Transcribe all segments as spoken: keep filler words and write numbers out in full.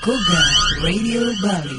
Koga Radio Bali.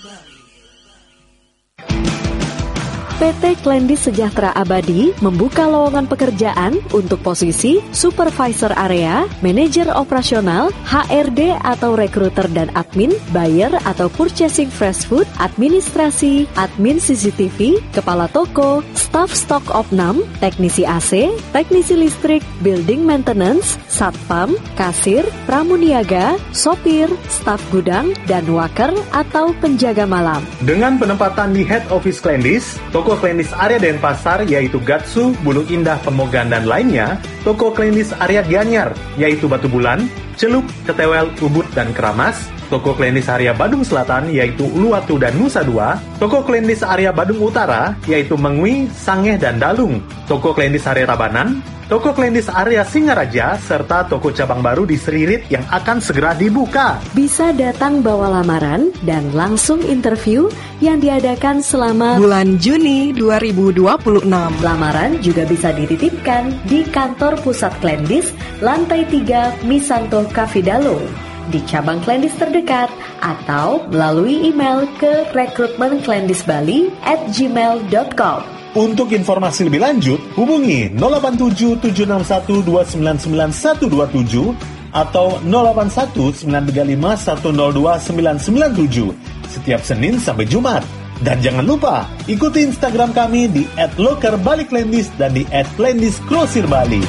P T Klendis Sejahtera Abadi membuka lowongan pekerjaan untuk posisi Supervisor Area, Manajer Operasional, H R D atau Rekruter dan Admin, Buyer atau Purchasing Fresh Food, Administrasi, Admin C C T V, Kepala Toko, Staf Stok Opnam, Teknisi A C, Teknisi Listrik, Building Maintenance, Satpam, Kasir, Pramuniaga, Sopir, Staf Gudang, dan Waker atau Penjaga Malam. Dengan penempatan di Head Office Klendis, Toko Klendis Area Denpasar yaitu Gatsu, Bulu Indah, Pemogan, dan lainnya, Toko Klendis Area Gianyar yaitu Batu Bulan, Celup, Ketewel, Ubud, dan Keramas, Toko Klendis Area Badung Selatan yaitu Uluwatu dan Nusa Dua, Toko Klendis Area Badung Utara yaitu Mengwi, Sangeh, dan Dalung, Toko Klendis Area Tabanan, Toko Klendis Area Singaraja, serta toko cabang baru di Seririt yang akan segera dibuka. Bisa datang bawa lamaran dan langsung interview yang diadakan selama bulan Juni dua ribu dua puluh enam. Lamaran juga bisa dititipkan di kantor pusat Klendis, lantai tiga Misanto Kafidalo, di cabang Klendis terdekat, atau melalui email ke rekrutmenklendisbali at gmail dot com. Untuk informasi lebih lanjut, hubungi nol delapan tujuh tujuh enam satu dua sembilan sembilan satu dua tujuh atau nol delapan satu sembilan tiga lima satu nol dua sembilan sembilan tujuh setiap Senin sampai Jumat. Dan jangan lupa, ikuti Instagram kami di et loker bali klendis dan di et klendis grosir bali.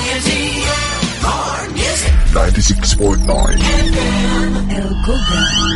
ninety-six point nine El Koga